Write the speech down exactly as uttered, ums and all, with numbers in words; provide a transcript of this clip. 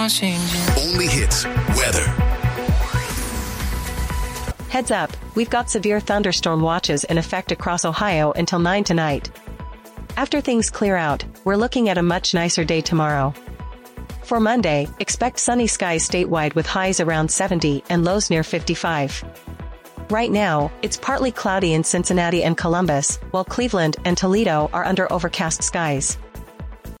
Only hits weather. Heads up, we've got severe thunderstorm watches in effect across Ohio until nine tonight. After things clear out, we're looking at a much nicer day tomorrow. For Monday, expect sunny skies statewide with highs around seventy and lows near fifty-five. Right now, it's partly cloudy in Cincinnati and Columbus, while Cleveland and Toledo are under overcast skies.